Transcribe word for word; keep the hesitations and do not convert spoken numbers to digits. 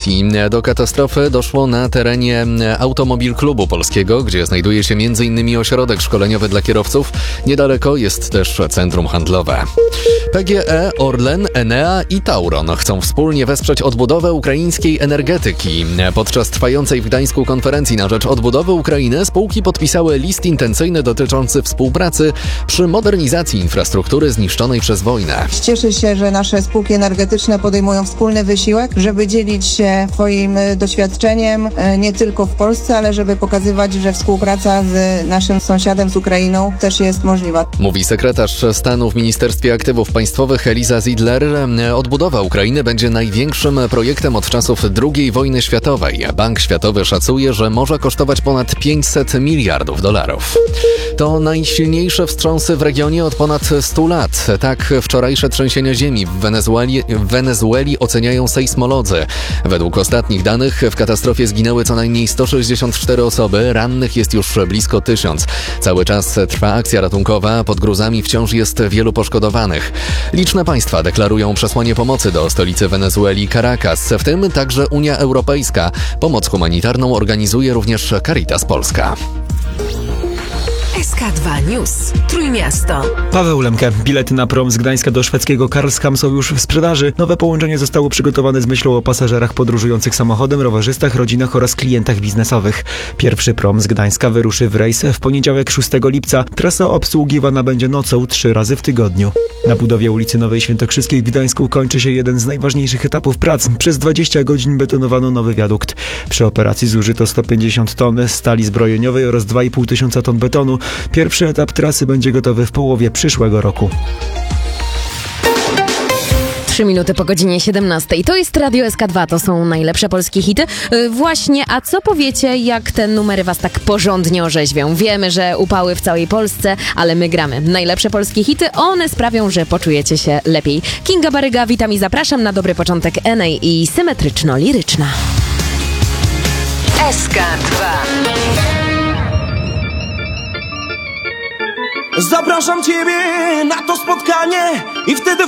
Polski. Do katastrofy doszło na terenie Automobil Klubu Polskiego, gdzie znajduje się między innymi ośrodek szkoleniowy dla kierowców. Niedaleko jest też centrum handlowe. P G E, Orlen, Enea i Tauron chcą wspólnie wesprzeć odbudowę ukraińskiej energetyki. Podczas trwającej w Gdańsku konferencji na rzecz odbudowy Ukrainy spółki podpisały list intencyjny dotyczący współpracy przy modernizacji infrastruktury zniszczonej przez wojnę. Cieszę się, że nasze spółki energetyczne podejmują wspólny wysiłek, żeby dzielić się swoim doświadczeniem nie tylko w Polsce, ale żeby pokazywać, że współpraca z naszym sąsiadem, z Ukrainą, też jest możliwa. Mówi sekretarz stanu w Ministerstwie Aktywów Państwowych Eliza Zidler. Odbudowa Ukrainy będzie największym projektem od czasów drugiej wojny światowej. Bank Światowy szacuje, że może kosztować ponad pięćset miliardów dolarów. To najsilniejsze wstrząsy w regionie od ponad stu lat. Tak wczorajsze trzęsienia ziemi w Wenezueli, w Wenezueli oceniają sejsmolodzy. Według ostatnich danych w katastrofie zginęły co najmniej sto sześćdziesiąt cztery osoby, rannych jest już blisko tysiąc. Cały czas trwa akcja ratunkowa, pod gruzami wciąż jest wielu poszkodowanych. Liczne państwa deklarują przesłanie pomocy do stolicy Wenezueli Caracas, w tym także Unia Europejska. Pomoc humanitarną organizuje również Caritas Polska. S K dwa News. Trójmiasto. Paweł Lemke. Bilety na prom z Gdańska do szwedzkiego Karlsham są już w sprzedaży. Nowe połączenie zostało przygotowane z myślą o pasażerach podróżujących samochodem, rowerzystach, rodzinach oraz klientach biznesowych. Pierwszy prom z Gdańska wyruszy w rejs w poniedziałek szóstego lipca. Trasa obsługiwana będzie nocą trzy razy w tygodniu. Na budowie ulicy Nowej Świętokrzyskiej w Gdańsku kończy się jeden z najważniejszych etapów prac. Przez dwadzieścia godzin betonowano nowy wiadukt. Przy operacji zużyto sto pięćdziesiąt ton stali zbrojeniowej oraz dwa i pół tysiąca ton betonu. Pierwszy etap trasy będzie gotowy w połowie przyszłego roku. Trzy minuty po godzinie siedemnastej. To jest Radio S K dwa, to są najlepsze polskie hity. Yy, właśnie, a co powiecie, jak te numery was tak porządnie orzeźwią? Wiemy, że upały w całej Polsce, ale my gramy najlepsze polskie hity. One sprawią, że poczujecie się lepiej. Kinga Baryga, witam i zapraszam na dobry początek Enej i symetryczno-liryczna. S K dwa. Zapraszam ciebie na to spotkanie i wtedy